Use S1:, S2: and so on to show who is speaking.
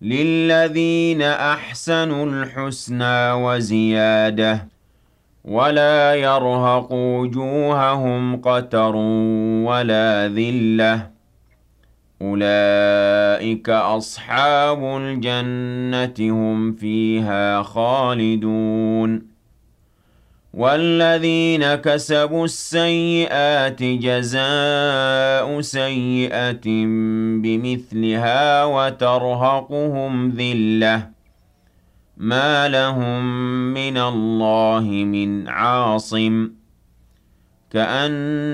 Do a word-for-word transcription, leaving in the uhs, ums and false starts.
S1: لِلَّذِينَ أَحْسَنُوا الْحُسْنَىٰ وَزِيَادَةٌ وَلَا يَرْهَقُ وُجُوهَهُمْ قَتَرٌ وَلَا ذِلَّةٌ ۚ أُولَٰئِكَ أَصْحَابُ الْجَنَّةِ ۖ هُمْ فِيهَا خَالِدُونَ وَالَّذِينَ كَسَبُوا السَّيِّئَاتِ جَزَاءُ سَيِّئَةٍ بِمِثْلِهَا وَتَرْهَقُهُمْ ذِلَّةٌ ۖ مَّا لَهُم مِّنَ اللَّهِ مِنْ عَاصِمٍ ۖ كَأَنَّ